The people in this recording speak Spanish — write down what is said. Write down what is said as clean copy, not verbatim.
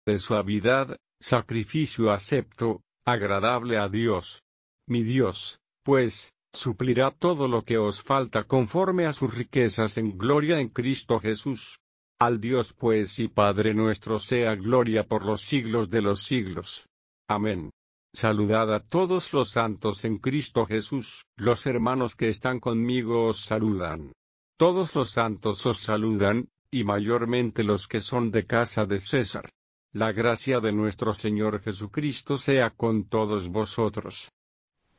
de suavidad, sacrificio acepto, agradable a Dios. Mi Dios, pues, suplirá todo lo que os falta conforme a sus riquezas en gloria en Cristo Jesús. Al Dios pues y Padre nuestro sea gloria por los siglos de los siglos. Amén. Saludad a todos los santos en Cristo Jesús. Los hermanos que están conmigo os saludan. Todos los santos os saludan, y mayormente los que son de casa de César. La gracia de nuestro Señor Jesucristo sea con todos vosotros.